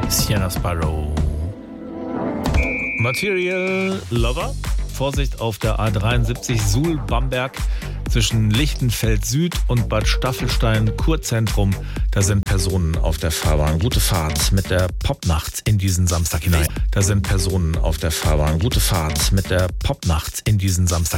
Sienna Sparrow. Material Lover. Vorsicht auf der A73 Suhl-Bamberg zwischen Lichtenfeld Süd und Bad Staffelstein Kurzentrum. Da sind Personen auf der Fahrbahn. Gute Fahrt mit der Popnacht in diesen Samstag hinein. Da sind Personen auf der Fahrbahn. Gute Fahrt mit der Popnacht in diesen Samstag.